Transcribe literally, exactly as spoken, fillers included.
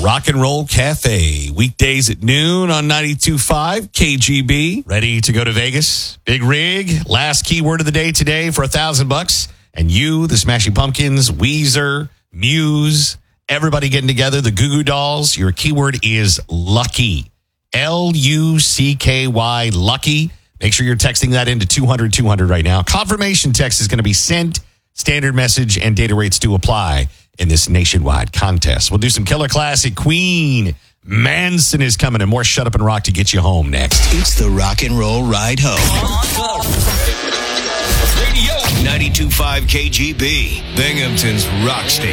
Rock and Roll Cafe. Weekdays at noon on ninety-two point five K G B. Ready to go to Vegas? Big rig. Last keyword of the day today for a thousand bucks. And you, the Smashing Pumpkins, Weezer, Muse, everybody getting together, the Goo Goo Dolls. Your keyword is lucky. L U C K Y, lucky. Make sure you're texting that into two hundred two hundred right now. Confirmation text is going to be sent. Standard message and data rates do apply in this nationwide contest. We'll do some killer classic. Queen Manson is coming, and more Shut Up and Rock to get you home next. It's the Rock and Roll Ride Home. ninety-two point five K G B, Binghamton's Rock Station.